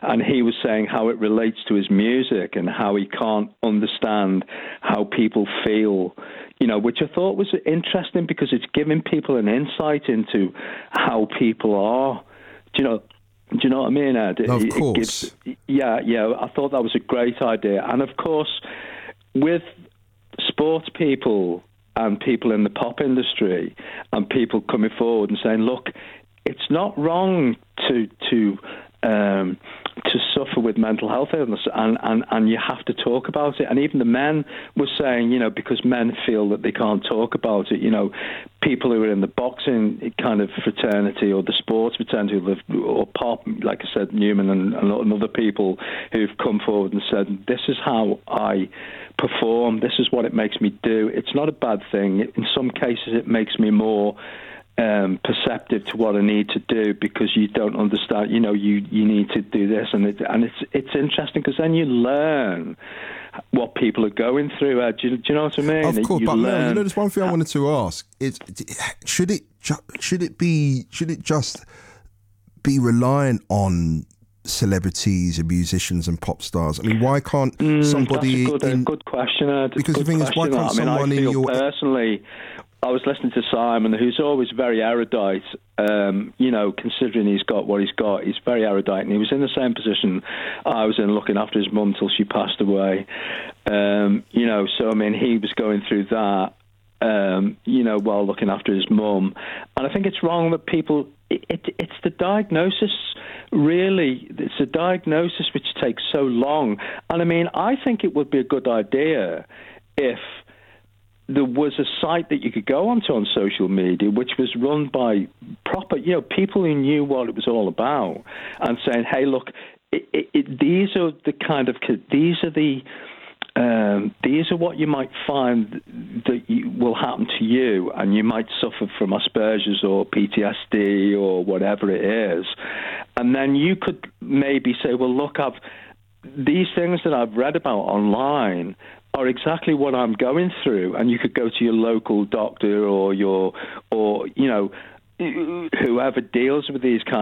and he was saying how it relates to his music and how he can't understand how people feel, which I thought was interesting because it's giving people an insight into how people are. Do you know what I mean, Ed? Of course. I thought that was a great idea. And of course, with sports people and people in the pop industry and people coming forward and saying, look, it's not wrong to suffer with mental health illness, and you have to talk about it. And even the men were saying, because men feel that they can't talk about it, people who are in the boxing kind of fraternity or the sports fraternity or pop, like I said, Newman and other people who've come forward and said, this is how I perform, this is what it makes me do. It's not a bad thing. In some cases, it makes me more perceptive to what I need to do because you don't understand. You need to do this, and it's interesting because then you learn what people are going through. Do you know what I mean? Of course, but Mel, there's one thing I wanted to ask: should it just be reliant on celebrities and musicians and pop stars? I mean, why can't somebody? That's a good question. Because the thing is, why can't someone in your personally? I was listening to Simon, who's always very erudite, considering he's got what he's got. He's very erudite, and he was in the same position I was in, looking after his mum till she passed away. So, I mean, he was going through that, while looking after his mum. And I think it's wrong that people... It's the diagnosis, really. It's the diagnosis which takes so long. And, I mean, I think it would be a good idea if there was a site that you could go onto on social media which was run by proper, people who knew what it was all about, and saying, hey, look, these are what you might find that will happen to you, and you might suffer from Asperger's or PTSD or whatever it is. And then you could maybe say, well, look, these things that I've read about online are exactly what I'm going through, and you could go to your local doctor or whoever deals with these kinds